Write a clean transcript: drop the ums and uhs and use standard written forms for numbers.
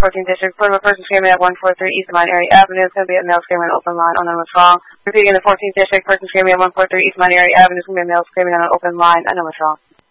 14th District. Report of a person screaming at 143 East Monterey Avenue. It's going to be a male screaming on an open line. Unknown what's wrong. Repeating in the 14th District. Person screaming at 143 East Monterey Avenue. It's going to be a male screaming on an open line. Unknown what's wrong.